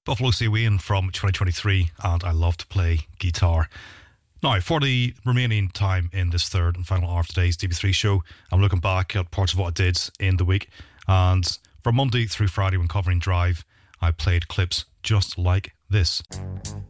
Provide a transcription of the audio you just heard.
Buffalo C. Wayne from 2023, and I love to play guitar. Now, for the remaining time in this third and final hour of today's DB3 show, I'm looking back at parts of what I did in the week. And from Monday through Friday when covering Drive, I played clips just like this.